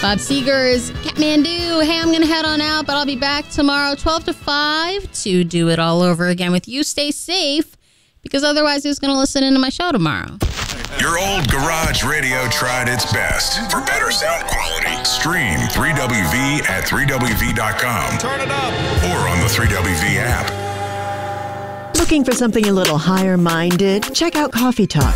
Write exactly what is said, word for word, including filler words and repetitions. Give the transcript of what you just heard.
Bob Seger's Kathmandu. Hey, I'm going to head on out, but I'll be back tomorrow, twelve to five, to do it all over again with you. Stay safe, because otherwise who's going to listen into my show tomorrow? Your old garage radio tried its best. For better sound quality, stream three W V at three W V dot com. Turn it up. Or on the three W V app. Looking for something a little higher-minded? Check out Coffee Talk.